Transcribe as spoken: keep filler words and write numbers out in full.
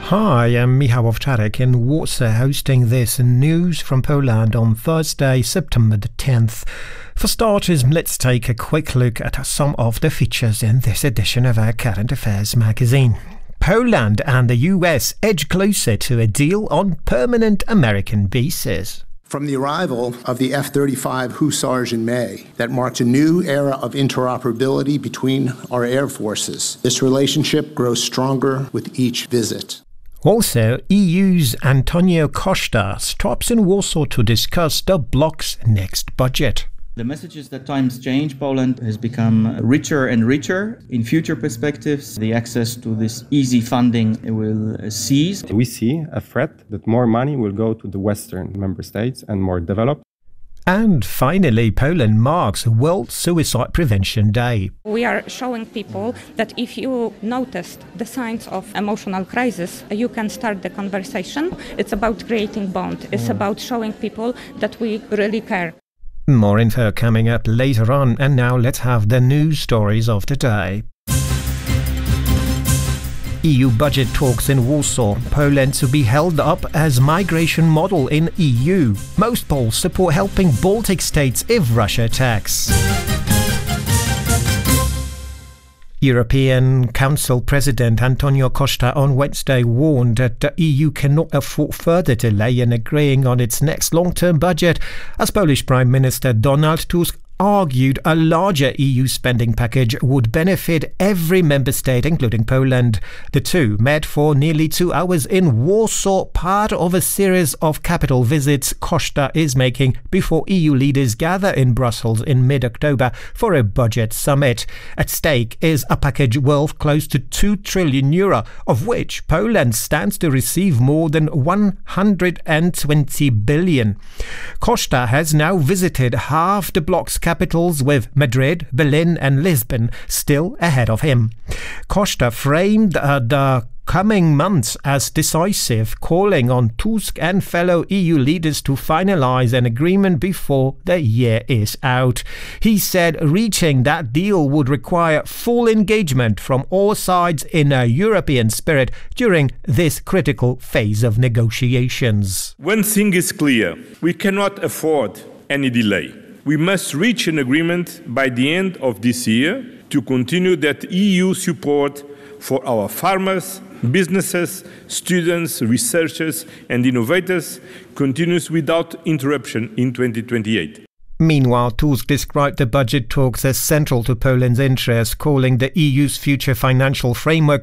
Hi, I'm Michał Owczarek in Warsaw, hosting this news from Poland on Thursday, September the tenth. For starters, let's take a quick look at some of the features in this edition of our Current Affairs magazine. Poland and the U S edge closer to a deal on permanent American bases. From the arrival of the F thirty-five Hussars in May, that marked a new era of interoperability between our air forces. This relationship grows stronger with each visit. Also, E U's Antonio Costa stops in Warsaw to discuss the bloc's next budget. The message is that times change. Poland has become richer and richer. In future perspectives, the access to this easy funding will cease. We see a threat that more money will go to the Western member states and more developed. And finally, Poland marks World Suicide Prevention Day. We are showing people that if you noticed the signs of emotional crisis, you can start the conversation. It's about creating bond. It's about showing people that we really care. More info coming up later on, and now let's have the news stories of the day. E U budget talks in Warsaw. Poland to be held up as migration model in E U. Most polls support helping Baltic states if Russia attacks. European Council President Antonio Costa on Wednesday warned that the E U cannot afford further delay in agreeing on its next long-term budget, as Polish Prime Minister Donald Tusk argued a larger E U spending package would benefit every member state, including Poland. The two met for nearly two hours in Warsaw, part of a series of capital visits Costa is making before E U leaders gather in Brussels in mid-October for a budget summit. At stake is a package worth close to two trillion euro, of which Poland stands to receive more than one hundred twenty billion. Costa has now visited half the bloc's capitals, with Madrid, Berlin and Lisbon still ahead of him. Costa framed uh, the coming months as decisive, calling on Tusk and fellow E U leaders to finalise an agreement before the year is out. He said reaching that deal would require full engagement from all sides in a European spirit during this critical phase of negotiations. One thing is clear: we cannot afford any delay. We must reach an agreement by the end of this year to continue that E U support for our farmers, businesses, students, researchers and innovators continues without interruption in twenty twenty-eight. Meanwhile, Tusk described the budget talks as central to Poland's interests, calling the E U's future financial framework